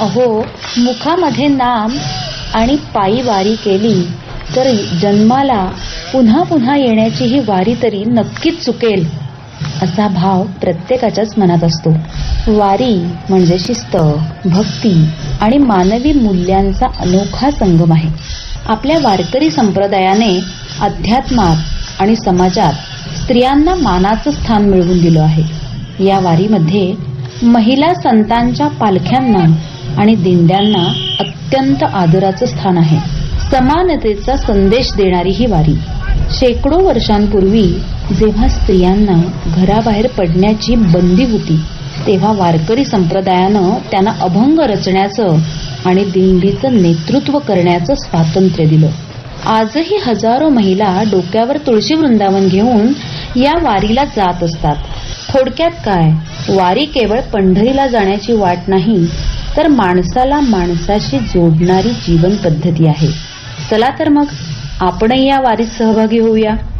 अहो, मुखामध्ये नाम आणि पायी वारी केली तर जन्माला पुन्हा पुन्हा येण्याची ही वारी तरी नक्कीच चुकेल, असा भाव प्रत्येकाच्याच मनात असतो. वारी म्हणजे शिस्त, भक्ती आणि मानवी मूल्यांचा अनोखा संगम आहे. आपल्या वारकरी संप्रदायाने अध्यात्मात आणि समाजात स्त्रियांना मानाचं स्थान मिळवून दिलं आहे. या वारीमध्ये महिला संतांच्या पालख्यांना आणि दिंड्यांना अत्यंत आदराचं स्थान आहे. समानतेचा संदेश देणारी ही वारी शेकडो वर्षांपूर्वी जेव्हा स्त्रियांना घराबाहेर पडण्याची बंदी होती, तेव्हा वारकरी संप्रदायानं त्यांना अभंग रचण्याचं आणि दिंडीचं नेतृत्व करण्याचं स्वातंत्र्य दिलं. आजही हजारो महिला डोक्यावर तुळशी वृंदावन घेऊन या वारीला जात असतात. थोडक्यात काय, वारी केवळ पंढरीला जाण्याची वाट नाही, तर माणसाला माणसाशी जोडणारी जीवन पद्धती आहे. चला तर मग आपणही या वारीत सहभागी होऊया.